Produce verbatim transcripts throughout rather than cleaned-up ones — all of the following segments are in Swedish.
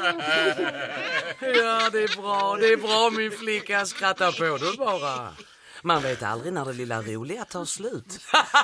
Ja, det är bra. Det är bra, min flicka. Skratta på du bara. Man vet aldrig när det lilla roliga tar slut.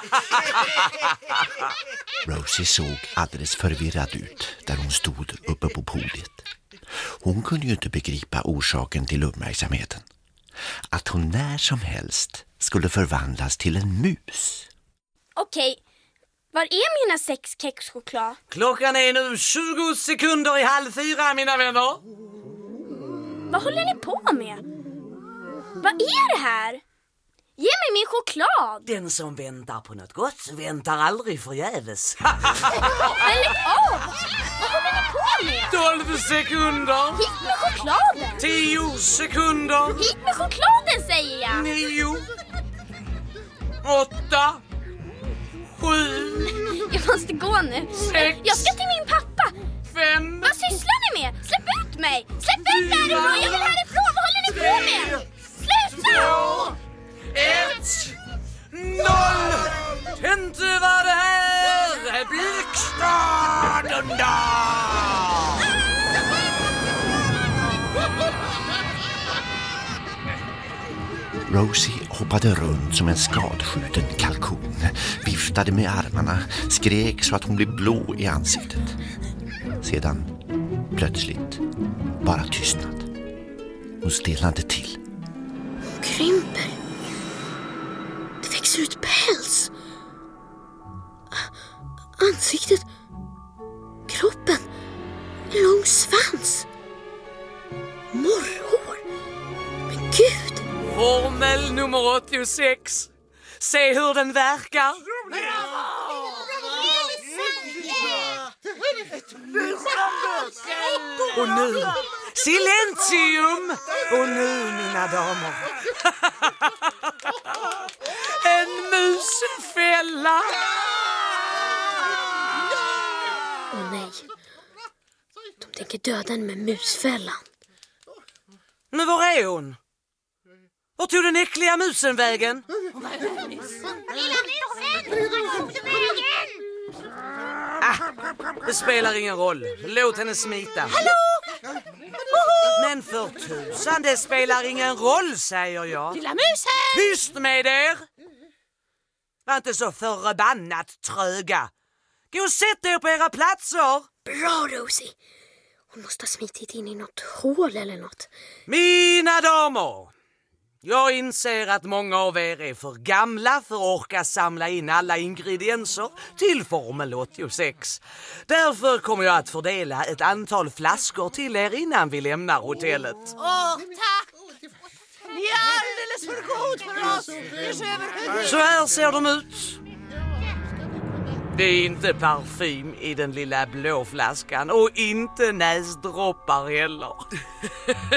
Rosie såg alldeles förvirrad ut där hon stod uppe på podiet. Hon kunde ju inte begripa orsaken till uppmärksamheten. Att hon när som helst skulle förvandlas till en mus. Okej, var är mina sex kexchoklad? Klockan är nu tjugo sekunder i halv fyra, mina vänner. Vad håller ni på med? Vad är det här? Ge mig min choklad! Den som väntar på något gott väntar aldrig förgäves. Men lägg av! Vad håller ni på med? tolv sekunder. Hit med chokladen! tio sekunder. Hit med chokladen, säger jag! nio. åtta. sju. Jag måste gå nu. Sex. Jag ska till min pappa. fem. Vad sysslar ni med? Släpp ut mig! Släpp ut mig härifrån! Jag vill härifrån! Vad håller ni på med? Sluta! ett. noll. Inte var det här. Blixtstaden då. Rosie hoppade runt som en skadskjuten kalkon, viftade med armarna, skrek så att hon blev blå i ansiktet. Sedan, plötsligt, bara tystnad. Hon stelnade till. Hon krymper. Det växer ut päls. Ansiktet. Kroppen. En lång svans. Morrhår. Men gud. Formel nummer åttiosex. Se hur den verkar. Och nu, silentium. Och nu, mina damer. En musfälla. Åh nej. De tänker döda henne med musfällan. Men var är hon? Var tog den äckliga musen vägen? Ah, det spelar ingen roll. Låt henne smita. Hallå! Men för tusan, det spelar ingen roll, säger jag. Lilla musen! Tyst med er! Var inte så förbannat tröga. Gå och sätt er på era platser. Bra, Rosie. Hon måste ha smitit in i något hål eller något. Mina damer, jag inser att många av er är för gamla för att orka samla in alla ingredienser till formel åttiosex. Därför kommer jag att fördela ett antal flaskor till er innan vi lämnar hotellet. Åh, tack! Ni är alldeles för god för oss. Så här ser de ut. Det är inte parfym i den lilla blå flaskan och inte näsdroppar heller.